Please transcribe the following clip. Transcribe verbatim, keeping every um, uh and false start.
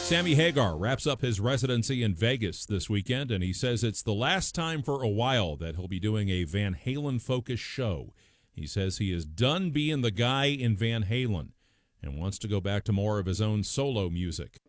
Sammy Hagar wraps up his residency in Vegas this weekend, and he says it's the last time for a while that he'll be doing a Van Halen-focused show. He says he is done being the guy in Van Halen and wants to go back to more of his own solo music.